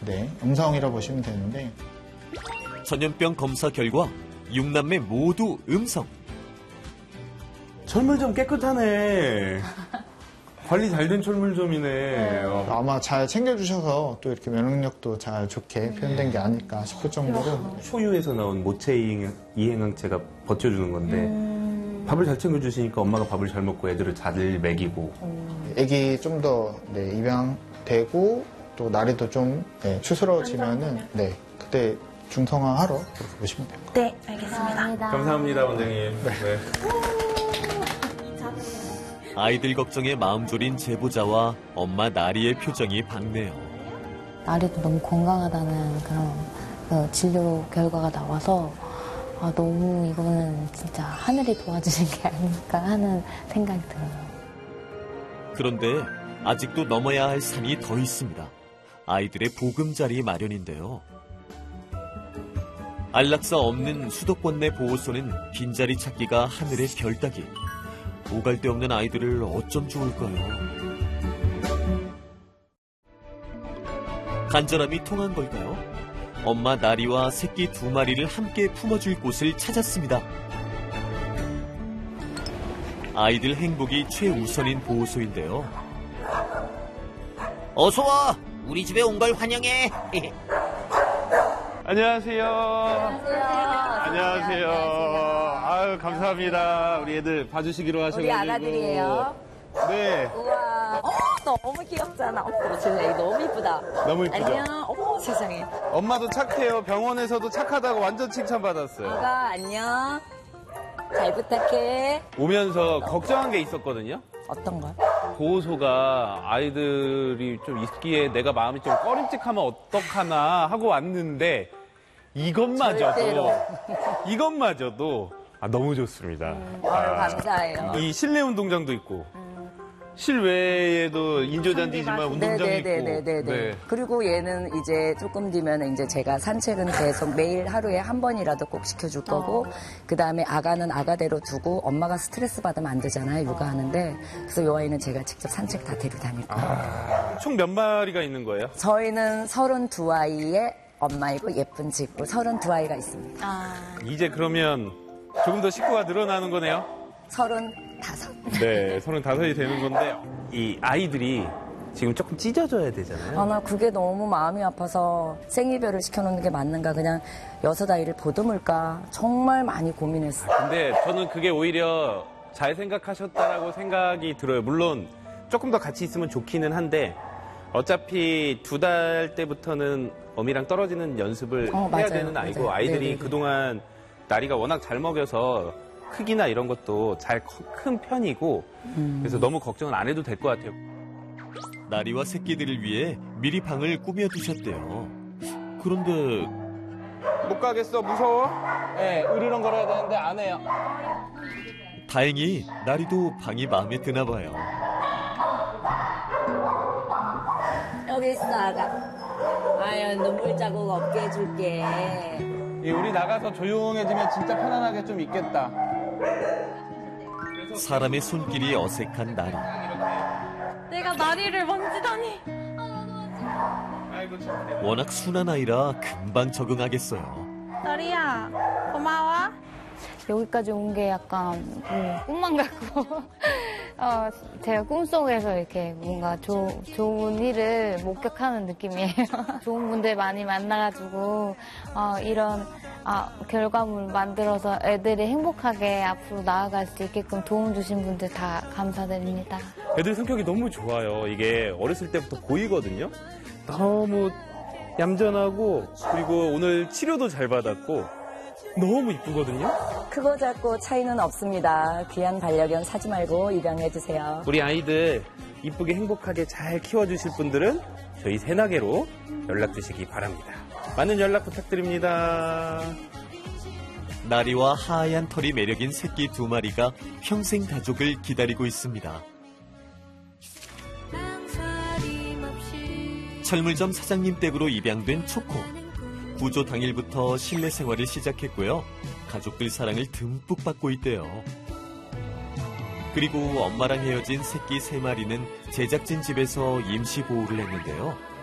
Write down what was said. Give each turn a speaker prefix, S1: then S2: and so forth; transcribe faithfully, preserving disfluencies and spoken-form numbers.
S1: 네, 음성이라고 보시면 되는데
S2: 전염병 검사 결과 육남매 모두 음성.
S3: 철물점 깨끗하네. 관리 잘 된 철물점이네. 어.
S1: 아마 잘 챙겨주셔서 또 이렇게 면역력도 잘 좋게 표현된 게 아닐까 싶을 정도로
S3: 초유에서 나온 모체 이행, 이행항체가 버텨주는 건데 음... 밥을 잘 챙겨주시니까 엄마가 밥을 잘 먹고 애들을 잘 먹이고
S1: 음... 애기 좀 더 네, 입양되고 또 나이도 좀 네, 추스러워지면은 네, 그때 중성화하러 그렇게 보시면 됩니다.
S4: 네, 알겠습니다.
S3: 감사합니다, 감사합니다 원장님. 네. 네.
S2: 아이들 걱정에 마음 졸인 제보자와 엄마 나리의 표정이 밝네요.
S5: 나리도 너무 건강하다는 그런 그 진료 결과가 나와서 아, 너무 이거는 진짜 하늘이 도와주신 게 아닐까 하는 생각이 들어요.
S2: 그런데 아직도 넘어야 할 산이 더 있습니다. 아이들의 보금자리 마련인데요. 안락사 없는 수도권 내 보호소는 빈자리 찾기가 하늘의 별 따기. 오갈 데 없는 아이들을 어쩜 좋을까요? 간절함이 통한 걸까요? 엄마 나리와 새끼 두 마리를 함께 품어줄 곳을 찾았습니다. 아이들 행복이 최우선인 보호소인데요. 어서 와! 우리 집에 온 걸 환영해!
S3: 안녕하세요.
S4: 안녕하세요.
S3: 안녕하세요. 아유, 감사합니다. 우리 애들 봐주시기로 하셔가지고.
S4: 우리 아가들이에요.
S3: 네.
S4: 우와. 어, 너무 귀엽잖아. 어머, 세상에 너무 이쁘다.
S3: 너무 이쁘죠?
S4: 안녕. 어머, 세상에.
S3: 엄마도 착해요. 병원에서도 착하다고 완전 칭찬받았어요.
S4: 아가, 안녕. 잘 부탁해.
S3: 오면서 걱정한 게 있었거든요.
S4: 어떤 걸?
S3: 보호소가 아이들이 좀 있기에 내가 마음이 좀 꺼림칙하면 어떡하나 하고 왔는데 이것마저도
S4: 절대로.
S3: 이것마저도 아, 너무 좋습니다.
S4: 음, 아, 감사해요.
S3: 이 실내 운동장도 있고 음. 실외에도 인조잔디지만 운동장이 있고.
S4: 네네네네. 네. 그리고 얘는 이제 조금 뒤면 이제 제가 산책은 계속 매일 하루에 한 번이라도 꼭 시켜줄 거고, 어. 그 다음에 아가는 아가대로 두고 엄마가 스트레스 받으면 안 되잖아요, 육아하는데. 그래서 요 아이는 제가 직접 산책 다 데리고 다닐 거예요.
S3: 아, 총 몇 마리가 있는 거예요?
S4: 저희는 서른두 아이의 엄마이고 예쁜 집고 서른두 아이가 있습니다.
S5: 아.
S3: 이제 그러면 조금 더 식구가 늘어나는 거네요?
S4: 서른다섯.
S3: 네, 서른다섯이 되는 건데 이 아이들이 지금 조금 찢어져야 되잖아요.
S4: 아, 나 그게 너무 마음이 아파서 생이별을 시켜놓는 게 맞는가, 그냥 여섯 아이를 보듬을까 정말 많이 고민했어요.
S3: 아, 근데 저는 그게 오히려 잘 생각하셨다라고 생각이 들어요. 물론 조금 더 같이 있으면 좋기는 한데 어차피 두 달 때부터는 어미랑 떨어지는 연습을
S4: 어,
S3: 해야
S4: 맞아요,
S3: 되는 아이고
S4: 맞아요.
S3: 아이들이
S4: 네네네.
S3: 그동안 나리가 워낙 잘 먹여서 크기나 이런 것도 잘 큰 편이고 음. 그래서 너무 걱정은 안 해도 될 것 같아요.
S2: 나리와 새끼들을 위해 미리 방을 꾸며두셨대요. 그런데
S3: 못 가겠어, 무서워? 네, 으르렁 걸어야 되는데 안 해요.
S2: 다행히 나리도 방이 마음에 드나 봐요.
S4: 여기 있어, 아가. 아유, 눈물 자국 없게 해줄게.
S3: 우리 나가서 조용해지면 진짜 편안하게 좀 있겠다.
S2: 사람의 손길이 어색한 나리.
S5: 내가 나리를 만지다니.
S2: 워낙 순한 아이라 금방 적응하겠어요.
S5: 나리야, 고마워. 여기까지 온 게 약간 음, 꿈만 같고 어, 제가 꿈속에서 이렇게 뭔가 조, 좋은 일을 목격하는 느낌이에요. 좋은 분들 많이 만나가지고 어, 이런 아, 결과물 만들어서 애들이 행복하게 앞으로 나아갈 수 있게끔 도움 주신 분들 다 감사드립니다.
S3: 애들 성격이 너무 좋아요. 이게 어렸을 때부터 보이거든요. 너무 얌전하고 그리고 오늘 치료도 잘 받았고 너무 이쁘거든요.
S4: 크고 작고 차이는 없습니다. 귀한 반려견 사지 말고 입양해주세요.
S3: 우리 아이들 이쁘게 행복하게 잘 키워주실 분들은 저희 새나개로 연락 주시기 바랍니다. 많은 연락 부탁드립니다.
S2: 나리와 하얀 털이 매력인 새끼 두 마리가 평생 가족을 기다리고 있습니다. 철물점 사장님 댁으로 입양된 초코. 구조 당일부터 실내 생활을 시작했고요. 가족들 사랑을 듬뿍 받고 있대요. 그리고 엄마랑 헤어진 새끼 세 마리는 제작진 집에서 임시 보호를 했는데요.